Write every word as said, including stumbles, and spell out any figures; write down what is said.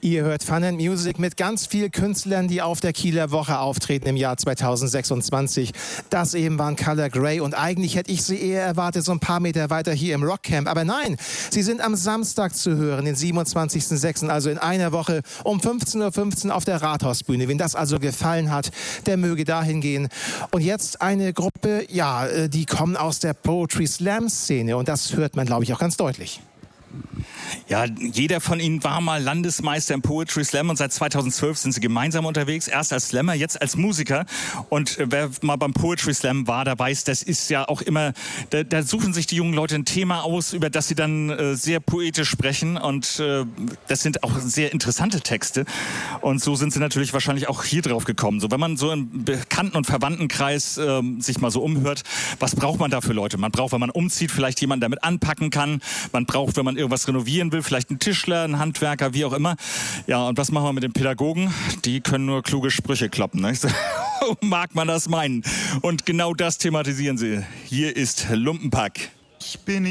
Ihr hört Fun and Music mit ganz vielen Künstlern, die auf der Kieler Woche auftreten im Jahr zweitausendsechsundzwanzig. Das eben waren Color Grey und eigentlich hätte ich sie eher erwartet, so ein paar Meter weiter hier im Rockcamp. Aber nein, sie sind am Samstag zu hören, den siebenundzwanzigsten sechsten, also in einer Woche um fünfzehn Uhr fünfzehn auf der Rathausbühne. Wen das also gefallen hat, der möge dahin gehen. Und jetzt eine Gruppe, ja, die kommen aus der Poetry Slam Szene und das hört man, glaube ich, auch ganz deutlich. Ja, jeder von ihnen war mal Landesmeister im Poetry Slam und seit zweitausendzwölf sind sie gemeinsam unterwegs. Erst als Slammer, jetzt als Musiker. Und wer mal beim Poetry Slam war, der weiß, das ist ja auch immer, da, da suchen sich die jungen Leute ein Thema aus, über das sie dann äh, sehr poetisch sprechen. Und äh, das sind auch sehr interessante Texte. Und so sind sie natürlich wahrscheinlich auch hier drauf gekommen. So, wenn man so im Bekannten- und Verwandtenkreis äh, sich mal so umhört, was braucht man da für Leute? Man braucht, wenn man umzieht, vielleicht jemanden, der damit anpacken kann. Man braucht, wenn man irgendwas renovieren will, vielleicht einen Tischler, einen Handwerker, wie auch immer. Ja, und was machen wir mit den Pädagogen? Die können nur kluge Sprüche kloppen, ne? Mag man das meinen. Und genau das thematisieren sie. Hier ist Lumpenpack. Ich bin